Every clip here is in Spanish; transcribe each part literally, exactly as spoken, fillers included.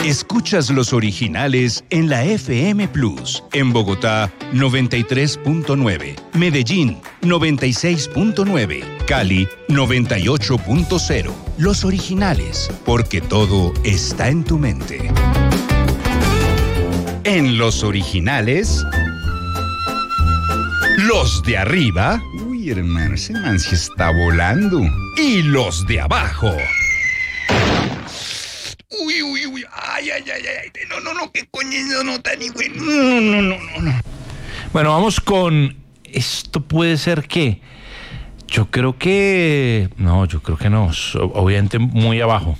Escuchas los originales en la F M Plus. En Bogotá, noventa y tres punto nueve. Medellín, noventa y seis punto nueve. Cali, noventa y ocho punto cero. Los originales, porque todo está en tu mente. En los originales, los de arriba. Uy, hermano, ese man sí está volando. Y los de abajo. Uy, uy, uy, ay, ay, ay, ay, no, no, no, qué coño, no, no, tan güey, no, no, no, no, no. Bueno, vamos con, ¿esto puede ser qué? Yo creo que, no, yo creo que no, obviamente muy abajo.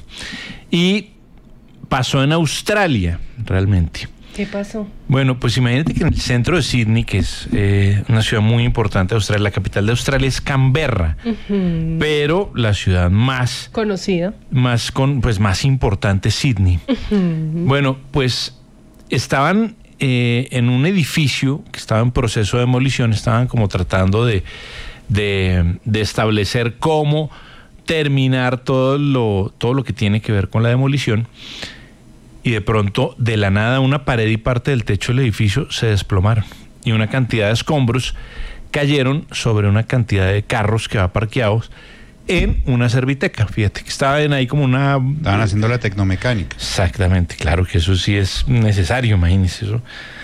Y pasó en Australia, realmente. ¿Qué pasó? Bueno, pues imagínate que en el centro de Sydney, que es eh, una ciudad muy importante de Australia, la capital de Australia es Canberra, uh-huh. pero la ciudad más conocida, más con, pues más importante es Sydney. Uh-huh. Bueno, pues estaban eh, en un edificio que estaba en proceso de demolición, estaban como tratando de, de, de establecer cómo terminar todo lo, todo lo que tiene que ver con la demolición. Y de pronto, de la nada, una pared y parte del techo del edificio se desplomaron. Y una cantidad de escombros cayeron sobre una cantidad de carros que va parqueados en una serviteca. Fíjate que estaban ahí como una... Estaban haciendo la tecnomecánica. Exactamente, claro que eso sí es necesario, imagínense eso.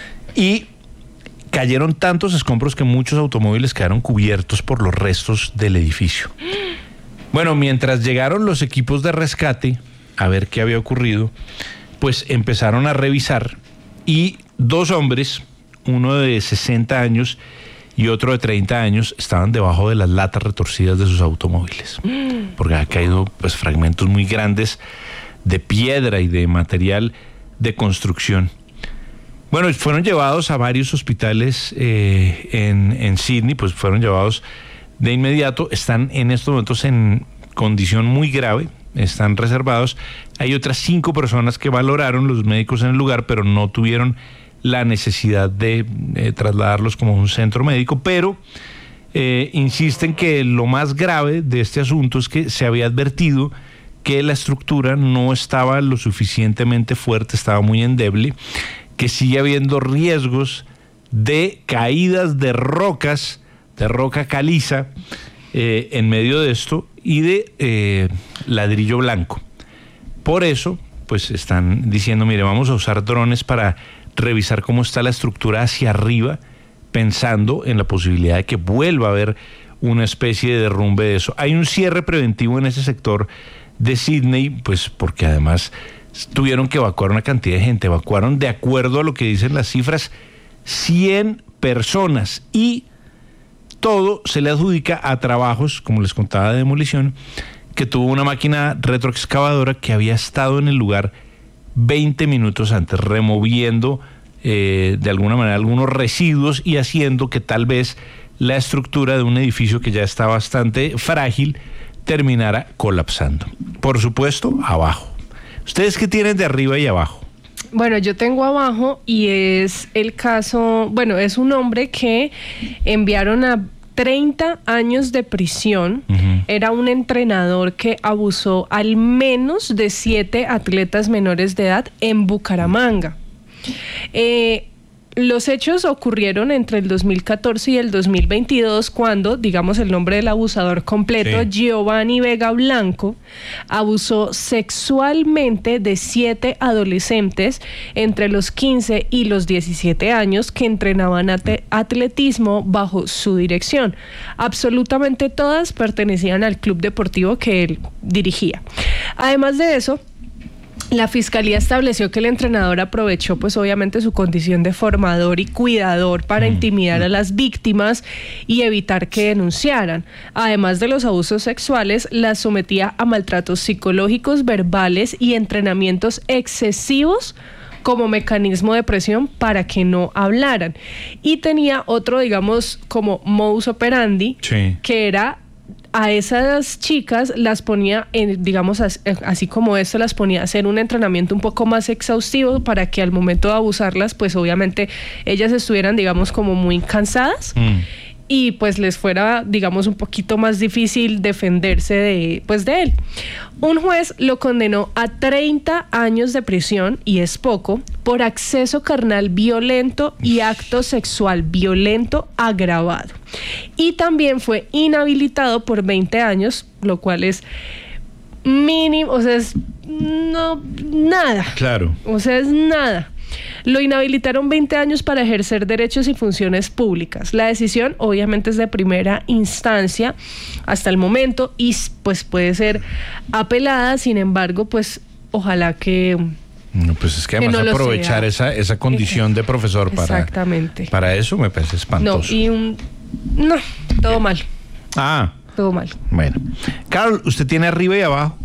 Y cayeron tantos escombros que muchos automóviles quedaron cubiertos por los restos del edificio. Bueno, mientras llegaron los equipos de rescate a ver qué había ocurrido, pues empezaron a revisar y dos hombres, uno de sesenta años y otro de treinta años, estaban debajo de las latas retorcidas de sus automóviles, porque ha caído pues fragmentos muy grandes de piedra y de material de construcción. Bueno, fueron llevados a varios hospitales eh, en, en Sydney, pues fueron llevados de inmediato, están en estos momentos en condición muy grave, están reservados. Hay otras cinco personas que valoraron los médicos en el lugar, pero no tuvieron la necesidad de eh, trasladarlos como a un centro médico, pero eh, insisten que lo más grave de este asunto es que se había advertido que la estructura no estaba lo suficientemente fuerte, estaba muy endeble, que sigue habiendo riesgos de caídas de rocas, de roca caliza, eh, en medio de esto, y de eh, ladrillo blanco. Por eso, pues están diciendo, mire, vamos a usar drones para revisar cómo está la estructura hacia arriba, pensando en la posibilidad de que vuelva a haber una especie de derrumbe de eso. Hay un cierre preventivo en ese sector de Sydney, pues porque además tuvieron que evacuar una cantidad de gente. Evacuaron, de acuerdo a lo que dicen las cifras, cien personas, y todo se le adjudica a trabajos, como les contaba, de demolición, que tuvo una máquina retroexcavadora que había estado en el lugar veinte minutos antes, removiendo eh, de alguna manera algunos residuos y haciendo que tal vez la estructura de un edificio que ya está bastante frágil terminara colapsando. Por supuesto, abajo. ¿Ustedes qué tienen de arriba y abajo? Bueno, yo tengo abajo, y es el caso, bueno, es un hombre que enviaron a treinta años de prisión. Uh-huh. Era un entrenador que abusó al menos de siete atletas menores de edad en Bucaramanga. Eh, Los hechos ocurrieron entre el dos mil catorce y el dos mil veintidós, cuando, digamos el nombre del abusador completo, sí. Giovanni Vega Blanco, abusó sexualmente de siete adolescentes entre los quince y los diecisiete años que entrenaban at- atletismo bajo su dirección. Absolutamente todas pertenecían al club deportivo que él dirigía. Además de eso, la fiscalía estableció que el entrenador aprovechó, pues obviamente, su condición de formador y cuidador para intimidar a las víctimas y evitar que denunciaran. Además de los abusos sexuales, las sometía a maltratos psicológicos, verbales y entrenamientos excesivos como mecanismo de presión para que no hablaran. Y tenía otro, digamos, como modus operandi, sí. que era... a esas chicas las ponía, en, digamos, así como esto, las ponía a hacer un entrenamiento un poco más exhaustivo para que al momento de abusarlas, pues obviamente ellas estuvieran, digamos, como muy cansadas. Mm. y pues les fuera, digamos, un poquito más difícil defenderse de, pues, de él. Un juez lo condenó a treinta años de prisión, y es poco, por acceso carnal violento y acto sexual violento agravado. Y también fue inhabilitado por veinte años, lo cual es mínimo, o sea, es no, nada. Claro. O sea, es nada. Lo inhabilitaron veinte años para ejercer derechos y funciones públicas. La decisión obviamente es de primera instancia hasta el momento y pues puede ser apelada. Sin embargo, pues ojalá que... No, pues es que además que no aprovechar esa, esa condición de profesor para, exactamente. para eso me parece espantoso. No, y un... No, todo mal. Ah. Todo mal. Bueno. Carol, ¿usted tiene arriba y abajo?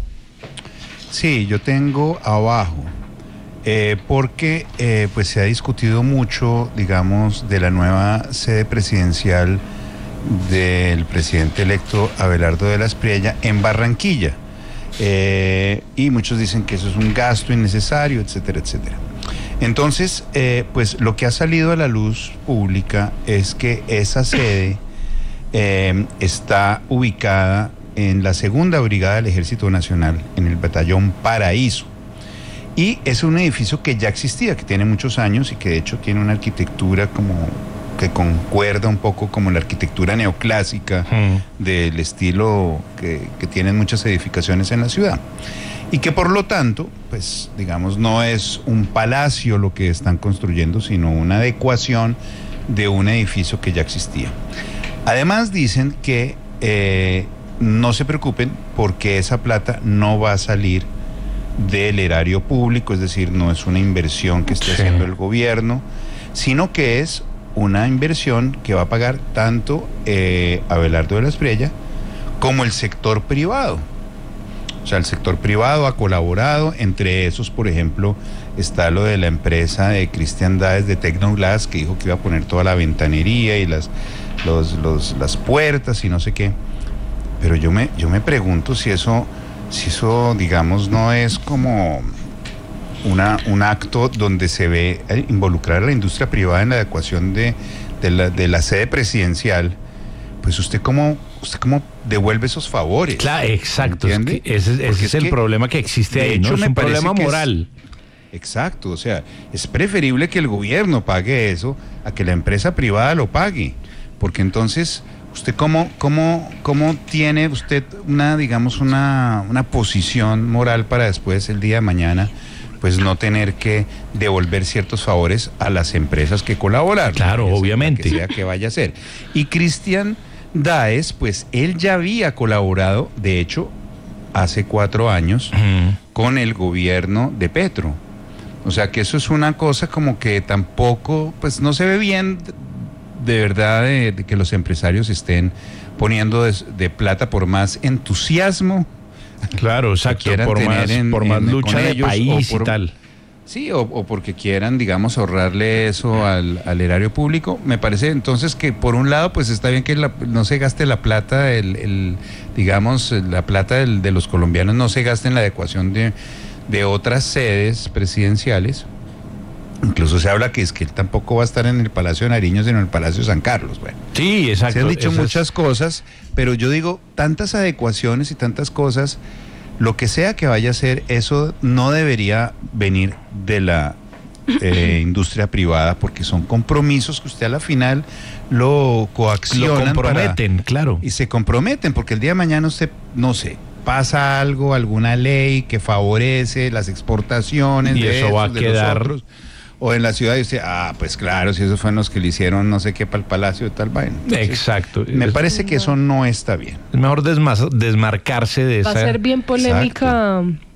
Sí, yo tengo abajo. Eh, porque eh, pues se ha discutido mucho, digamos, de la nueva sede presidencial del presidente electo Abelardo de la Espriella en Barranquilla. Eh, y muchos dicen que eso es un gasto innecesario, etcétera, etcétera. Entonces, eh, pues lo que ha salido a la luz pública es que esa sede eh, está ubicada en la segunda brigada del Ejército Nacional, en el batallón Paraíso. Y es un edificio que ya existía, que tiene muchos años y que de hecho tiene una arquitectura como que concuerda un poco como la arquitectura neoclásica mm. del estilo que, que tienen muchas edificaciones en la ciudad. Y que por lo tanto, pues digamos, no es un palacio lo que están construyendo, sino una adecuación de un edificio que ya existía. Además dicen que eh, no se preocupen porque esa plata no va a salir del erario público, es decir, no es una inversión que esté sí. haciendo el gobierno, sino que es una inversión que va a pagar tanto eh, Abelardo de la Espriella como el sector privado. O sea, el sector privado ha colaborado, entre esos, por ejemplo, está lo de la empresa de Cristian Dáez de Tecnoglass, que dijo que iba a poner toda la ventanería y las, los, los, las puertas y no sé qué. Pero yo me, yo me pregunto si eso... Si eso, digamos, no es como una, un acto donde se ve involucrar a la industria privada en la adecuación de, de, la, de la sede presidencial, pues usted cómo, usted cómo devuelve esos favores. Claro, exacto. Es que ese, ese es, es el que, problema que existe ahí, hecho, ¿no? Es un problema moral. Es, exacto, o sea, es preferible que el gobierno pague eso a que la empresa privada lo pague, porque entonces... ¿Usted cómo, cómo, cómo tiene usted una, digamos, una, una posición moral para después, el día de mañana, pues no tener que devolver ciertos favores a las empresas que colaboraron? Claro, obviamente. Que sea que vaya a ser. Y Cristian Dáez, pues él ya había colaborado, de hecho, hace cuatro años, uh-huh. con el gobierno de Petro. O sea que eso es una cosa como que tampoco, pues no se ve bien... de verdad de, de que los empresarios estén poniendo de, de plata por más entusiasmo. Claro, exacto, por más, en, por más en, lucha de ellos, país por, y tal. Sí, o, o porque quieran, digamos, ahorrarle eso al, al erario público. Me parece entonces que por un lado, pues está bien que la, no se gaste la plata, el, el digamos, la plata del, de los colombianos no se gaste en la adecuación de, de otras sedes presidenciales. Incluso se habla que es que él tampoco va a estar en el Palacio de Nariño, sino en el Palacio de San Carlos. Bueno, sí, exacto. Se han dicho Eso muchas es... cosas, pero yo digo, tantas adecuaciones y tantas cosas, lo que sea que vaya a ser, eso no debería venir de la eh, industria privada, porque son compromisos que usted a la final lo coaccionan. Lo comprometen, para, claro. Y se comprometen, porque el día de mañana usted, no sé, pasa algo, alguna ley que favorece las exportaciones y de eso esos, va a quedar... otros, o en la ciudad y usted, ah, pues claro, si esos fueron los que le hicieron no sé qué para el palacio de tal vaina. Entonces, exacto. Me es, parece que eso no está bien. Es mejor desma- desmarcarse de Va esa... Va a ser bien polémica. Exacto.